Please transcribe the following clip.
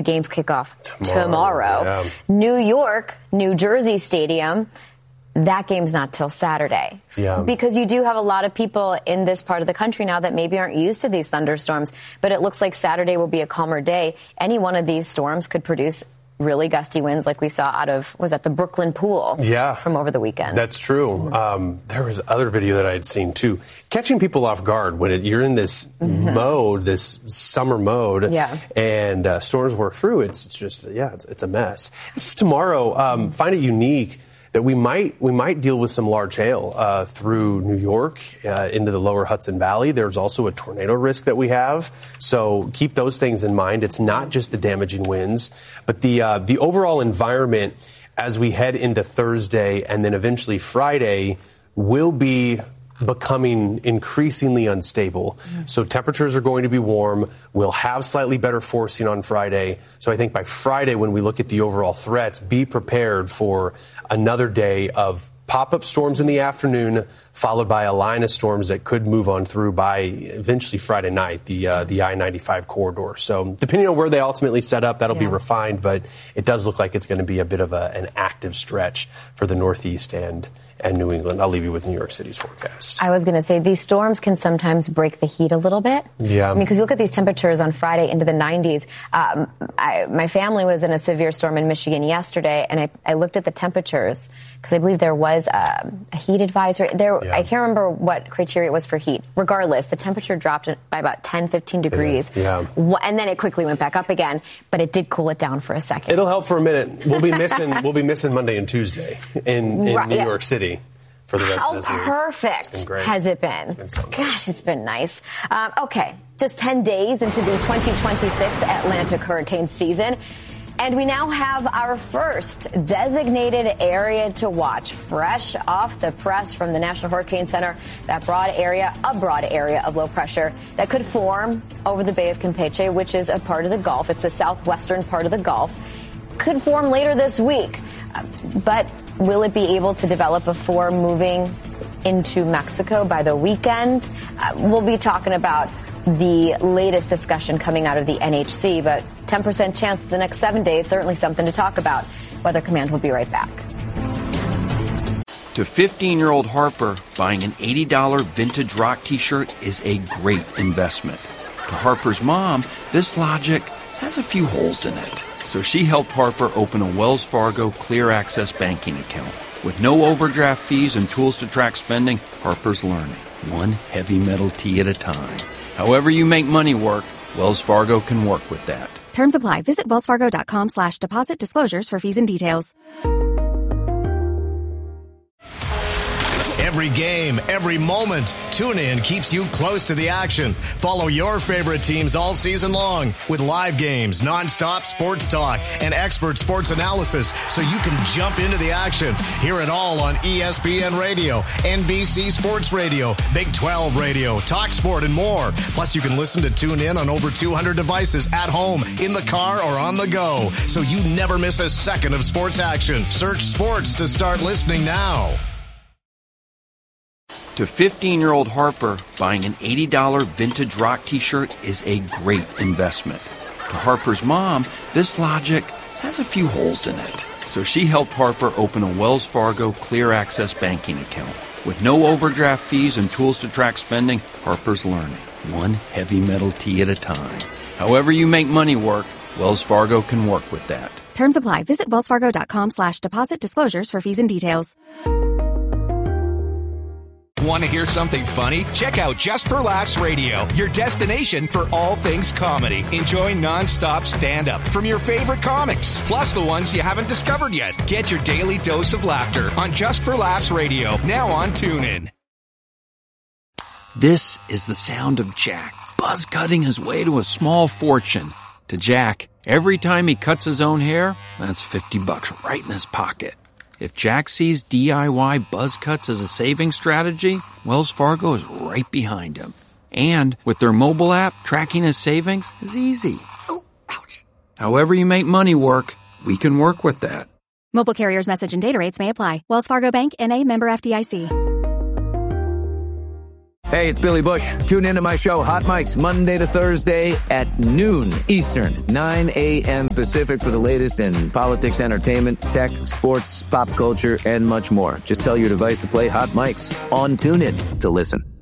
games kick off tomorrow. Yeah. New York, New Jersey Stadium, that game's not till Saturday. Yeah. Because you do have a lot of people in this part of the country now that maybe aren't used to these thunderstorms, but it looks like Saturday will be a calmer day. Any one of these storms could produce really gusty winds like we saw out of, was that the Brooklyn Pool? Yeah. From over the weekend. That's true. There was other video that I had seen too. Catching people off guard when you're in this mode, this summer mode, and storms work through, it's just, it's a mess. This is tomorrow. Find it unique that we might deal with some large hail through New York into the lower Hudson Valley. There's also a tornado risk that we have, so keep those things in mind. It's not just the damaging winds, but the overall environment as we head into Thursday and then eventually Friday will be becoming increasingly unstable. So temperatures are going to be warm. We'll have slightly better forcing on Friday. So I think by Friday, when we look at the overall threats, be prepared for another day of pop-up storms in the afternoon, followed by a line of storms that could move on through by eventually Friday night, the I-95 corridor. So depending on where they ultimately set up, that'll be refined, but it does look like it's going to be a bit of an active stretch for the Northeast and New England. I'll leave you with New York City's forecast. I was going to say these storms can sometimes break the heat a little bit. Yeah. I mean, because you look at these temperatures on Friday into the 90s. My family was in a severe storm in Michigan yesterday, and I looked at the temperatures because I believe there was a heat advisory. I can't remember what criteria it was for heat. Regardless, the temperature dropped by about 10, 15 degrees. Yeah. And then it quickly went back up again, but it did cool it down for a second. It'll help for a minute. We'll be missing Monday and Tuesday in New York City. For the rest of this week. How perfect has it been? It's been so nice. Gosh, it's been nice. Okay, just 10 days into the 2026 Atlantic hurricane season, and we now have our first designated area to watch, fresh off the press from the National Hurricane Center. A broad area of low pressure that could form over the Bay of Campeche, which is a part of the Gulf. It's the southwestern part of the Gulf. Could form later this week, but will it be able to develop before moving into Mexico by the weekend? We'll be talking about the latest discussion coming out of the NHC, but 10% chance the next 7 days, certainly something to talk about. Weather Command will be right back. To 15-year-old Harper, buying an $80 vintage rock t-shirt is a great investment. To Harper's mom, this logic has a few holes in it. So she helped Harper open a Wells Fargo Clear Access banking account. With no overdraft fees and tools to track spending, Harper's learning, one heavy metal tee at a time. However you make money work, Wells Fargo can work with that. Terms apply. Visit wellsfargo.com/deposit disclosures for fees and details. Every game, every moment, TuneIn keeps you close to the action. Follow your favorite teams all season long with live games, nonstop sports talk, and expert sports analysis so you can jump into the action. Hear it all on ESPN Radio, NBC Sports Radio, Big 12 Radio, TalkSport, and more. Plus, you can listen to TuneIn on over 200 devices at home, in the car, or on the go, so you never miss a second of sports action. Search sports to start listening now. To 15-year-old Harper, buying an $80 vintage rock t-shirt is a great investment. To Harper's mom, this logic has a few holes in it. So she helped Harper open a Wells Fargo Clear Access banking account. With no overdraft fees and tools to track spending, Harper's learning, one heavy metal tee at a time. However you make money work, Wells Fargo can work with that. Terms apply. Visit wellsfargo.com/deposit disclosures for fees and details. Want to hear something funny? Check out Just for Laughs Radio, your destination for all things comedy. Enjoy non-stop stand-up from your favorite comics, plus the ones you haven't discovered yet. Get your daily dose of laughter on Just for Laughs Radio, now on TuneIn. This is the sound of Jack, buzz cutting his way to a small fortune. To Jack, every time he cuts his own hair, that's $50 right in his pocket. If Jack sees DIY buzz cuts as a saving strategy, Wells Fargo is right behind him. And with their mobile app, tracking his savings is easy. Oh, ouch. However you make money work, we can work with that. Mobile carriers' message and data rates may apply. Wells Fargo Bank, N.A., member FDIC. Hey, it's Billy Bush. Tune into my show, Hot Mics, Monday to Thursday at noon Eastern, 9 a.m. Pacific for the latest in politics, entertainment, tech, sports, pop culture, and much more. Just tell your device to play Hot Mics on TuneIn to listen.